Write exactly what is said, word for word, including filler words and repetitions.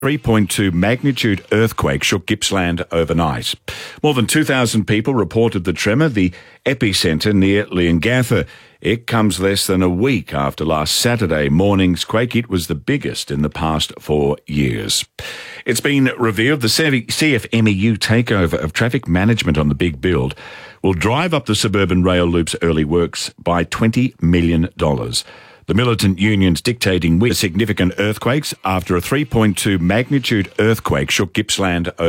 three point two magnitude earthquake shook Gippsland overnight. More than two thousand people reported the tremor, the epicentre near Leongatha. It comes less than a week after last Saturday morning's quake. It was the biggest in the past four years. It's been revealed the C F M E U takeover of traffic management on the big build will drive up the suburban rail loop's early works by twenty million dollars. The militant unions dictating with significant earthquakes after a three point two magnitude earthquake shook Gippsland over